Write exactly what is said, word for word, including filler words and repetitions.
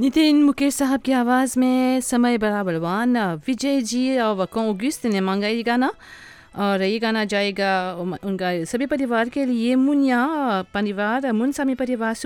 नितिन मुकेश साहब की आवाज़ में समय बड़ा बलवान विजय जी और वकों ऑगस्ट ने मांगा ये गाना और ये गाना जाएगा उम- उनका सभी परिवार के लिए मुनिया परिवार मुनसामी परिवार